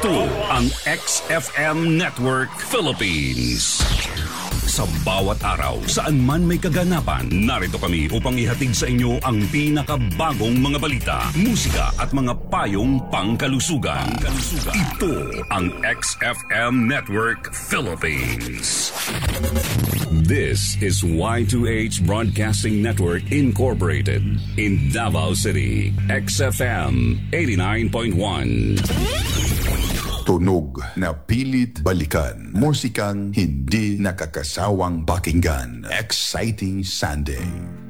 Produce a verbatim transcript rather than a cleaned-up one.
Ito ang X F M Network Philippines. Sa bawat araw, saan man may kaganapan, narito kami upang ihatid sa inyo ang pinakabagong mga balita, musika at mga payong pangkalusugan. Ito ang X F M Network Philippines. This is Y two H Broadcasting Network Incorporated in Davao City. X F M eighty-nine point one. Tunog na pilit balikan. Musikang hindi nakakasawang pakinggan. Exciting Sunday.